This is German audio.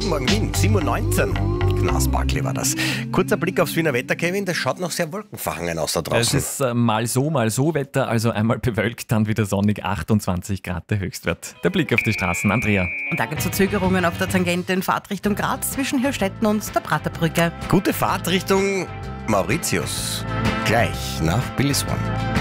Guten Morgen Wien, 7:19 Uhr. Ignaz Barkli war das. Kurzer Blick aufs Wiener Wetter, Kevin, das schaut noch sehr wolkenverhangen aus da draußen. Es ist mal so Wetter, also einmal bewölkt, dann wieder sonnig, 28 Grad der Höchstwert. Der Blick auf die Straßen, Andrea. Und da gibt es Verzögerungen auf der Tangente in Fahrtrichtung Graz zwischen Hirstetten und der Praterbrücke. Gute Fahrt Richtung Mauritius. Gleich nach Billy Swan.